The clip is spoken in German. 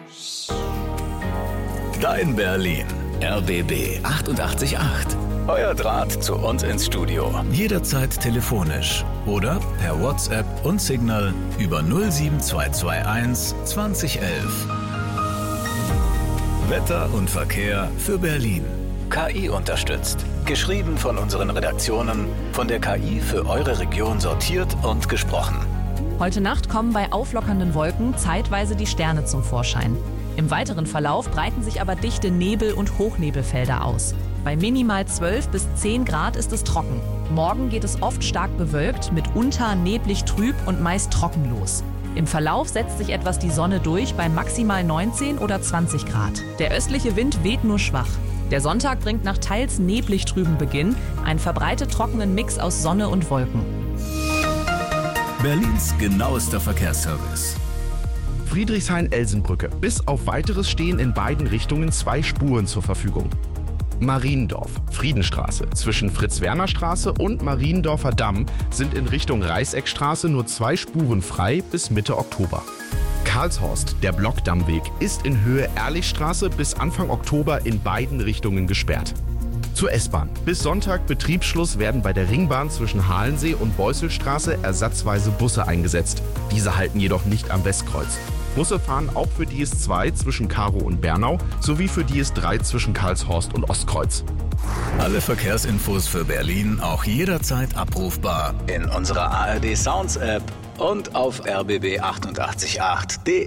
Dein Berlin. RBB 888. Euer Draht zu uns ins Studio. Jederzeit telefonisch oder per WhatsApp und Signal über 07221 2011. Wetter und Verkehr für Berlin. KI unterstützt. Geschrieben von unseren Redaktionen, von der KI für eure Region sortiert und gesprochen. Heute Nacht kommen bei auflockernden Wolken zeitweise die Sterne zum Vorschein. Im weiteren Verlauf breiten sich aber dichte Nebel- und Hochnebelfelder aus. Bei minimal 12 bis 10 Grad ist es trocken. Morgen geht es oft stark bewölkt, mitunter neblig trüb und meist trockenlos. Im Verlauf setzt sich etwas die Sonne durch bei maximal 19 oder 20 Grad. Der östliche Wind weht nur schwach. Der Sonntag bringt nach teils neblig trüben Beginn einen verbreitet trockenen Mix aus Sonne und Wolken. Berlins genauester Verkehrsservice. Friedrichshain-Elsenbrücke. Bis auf Weiteres stehen in beiden Richtungen 2 Spuren zur Verfügung. Mariendorf, Friedenstraße. Zwischen Fritz-Werner-Straße und Mariendorfer Damm sind in Richtung Reißeckstraße nur 2 Spuren frei bis Mitte Oktober. Karlshorst, der Blockdammweg, ist in Höhe Ehrlichstraße bis Anfang Oktober in beiden Richtungen gesperrt. Zur S-Bahn. Bis Sonntag Betriebsschluss werden bei der Ringbahn zwischen Halensee und Beusselstraße ersatzweise Busse eingesetzt. Diese halten jedoch nicht am Westkreuz. Busse fahren auch für die S2 zwischen Karow und Bernau sowie für die S3 zwischen Karlshorst und Ostkreuz. Alle Verkehrsinfos für Berlin auch jederzeit abrufbar in unserer ARD Sounds App und auf rbb888.de.